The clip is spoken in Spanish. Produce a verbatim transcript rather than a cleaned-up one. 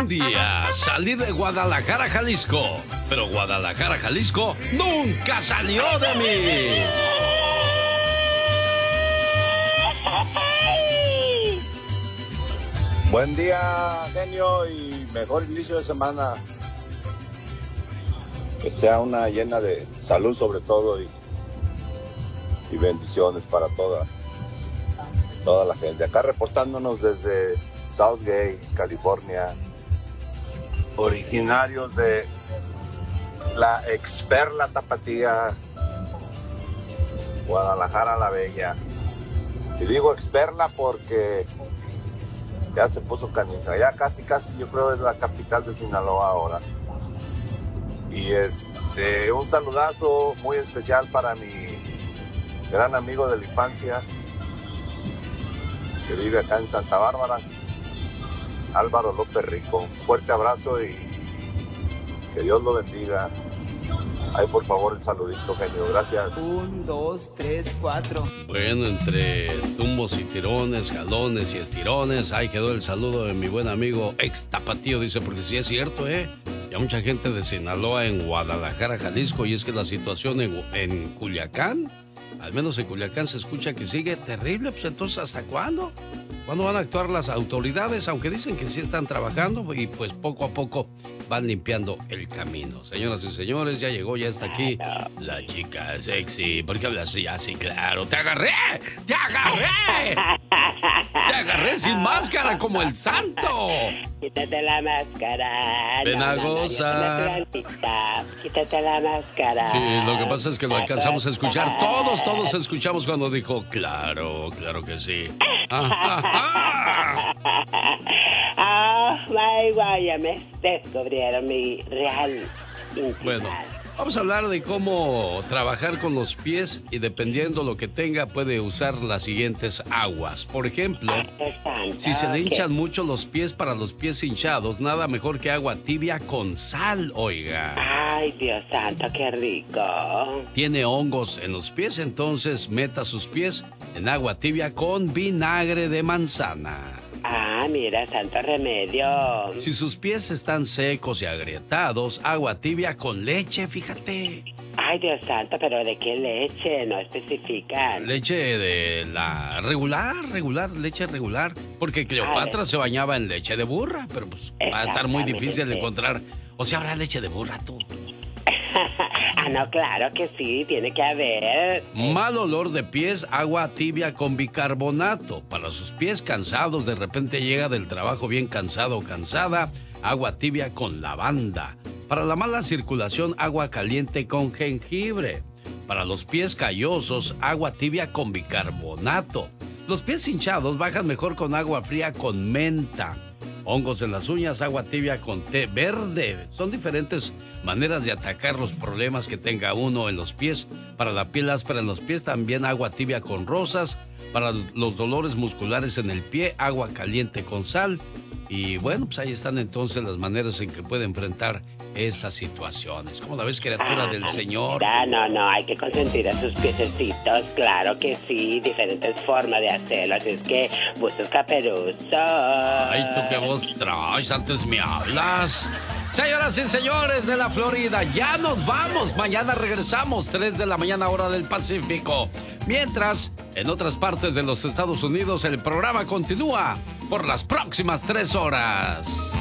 día salí de Guadalajara, Jalisco, pero Guadalajara, Jalisco nunca salió de mí. Buen día, genio, y mejor inicio de semana. Que sea una llena de salud sobre todo y, y bendiciones para toda, toda la gente. Acá reportándonos desde Southgate, California, originarios de la Experla Tapatía, Guadalajara la Bella. Y digo Experla porque ya se puso canija, ya casi casi yo creo es la capital de Sinaloa ahora. Y este, un saludazo muy especial para mi gran amigo de la infancia que vive acá en Santa Bárbara, Álvaro López Rico. Un fuerte abrazo y que Dios lo bendiga. Ahí por favor el saludito, genio, gracias. Un, dos, tres, cuatro. Bueno, entre tumbos y tirones, jalones y estirones, ahí quedó el saludo de mi buen amigo ex tapatío, dice, porque sí es cierto, ¿eh? Ya mucha gente de Sinaloa en Guadalajara, Jalisco, y es que la situación en, en Culiacán, al menos en Culiacán se escucha que sigue terrible, pues entonces ¿hasta cuándo? ¿Cuándo van a actuar las autoridades? Aunque dicen que sí están trabajando y pues poco a poco van limpiando el camino. Señoras y señores, ya llegó, ya está aquí la chica sexy. ¿Por qué hablas así? Así, claro. ¡Te agarré! ¡Te agarré! ¡Te agarré sin máscara como el santo! Quítate la máscara. Ven a gozar. Quítate la máscara. Sí, lo que pasa es que lo alcanzamos a escuchar. Todos, todos escuchamos cuando dijo, claro, claro que sí. Oh my God, ya me descubrieron mi real intimidad. Bueno, vamos a hablar de cómo trabajar con los pies y dependiendo lo que tenga puede usar las siguientes aguas. Por ejemplo, si se le hinchan mucho los pies, para los pies hinchados, nada mejor que agua tibia con sal, oiga. Ay, Dios santo, qué rico. Tiene hongos en los pies, entonces meta sus pies en agua tibia con vinagre de manzana. Ah, mira, santo remedio. Si sus pies están secos y agrietados, agua tibia con leche, fíjate. Ay, Dios santo, pero ¿de qué leche? No especifican. Leche de la regular, regular, leche regular. Porque Cleopatra se bañaba en leche de burra, pero pues va a estar muy difícil de encontrar. O sea, habrá leche de burra, tú. Ah, no, claro que sí, tiene que haber. Mal olor de pies, agua tibia con bicarbonato. Para sus pies cansados, de repente llega del trabajo bien cansado o cansada, agua tibia con lavanda. Para la mala circulación, agua caliente con jengibre. Para los pies callosos, agua tibia con bicarbonato. Los pies hinchados bajan mejor con agua fría con menta. Hongos en las uñas, agua tibia con té verde. Son diferentes maneras de atacar los problemas que tenga uno en los pies. Para la piel áspera en los pies, también agua tibia con rosas. Para los dolores musculares en el pie, agua caliente con sal. Y bueno, pues ahí están entonces las maneras en que puede enfrentar esas situaciones. ¿Cómo la ves, criatura del Señor? No, no, no, hay que consentir a sus piececitos, claro que sí, diferentes formas de hacerlo, así es que busca caperuso. Ay, ¿tú qué voz traes? Antes me hablas. Señoras y señores de la Florida, ya nos vamos. Mañana regresamos, tres de la mañana, hora del Pacífico. Mientras, en otras partes de los Estados Unidos, el programa continúa por las próximas tres horas.